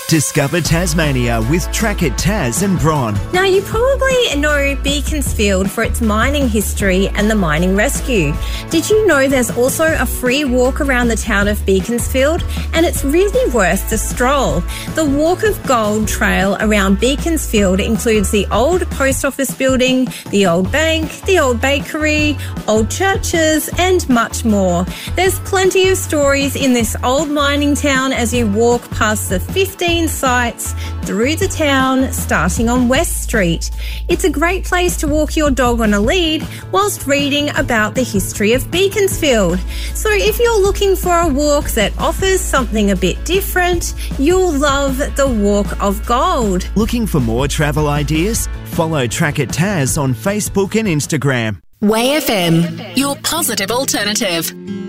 Discover Tasmania with Track It Tas and Bron. Now, you probably know Beaconsfield for its mining history and the mining rescue. Did you know there's also a free walk around the town of Beaconsfield? And it's really worth the stroll. The Walk of Gold trail around Beaconsfield includes the old post office building, the old bank, the old bakery, old churches, and much more. There's plenty of stories in this old mining town as you walk past the 15 sites through the town, starting on West Street. It's a great place to walk your dog on a lead whilst reading about the history of Beaconsfield. So if you're looking for a walk that offers something a bit different, you'll love the Walk of Gold. Looking for more travel ideas? Follow Track It Tas on Facebook and Instagram. Way FM, your positive alternative.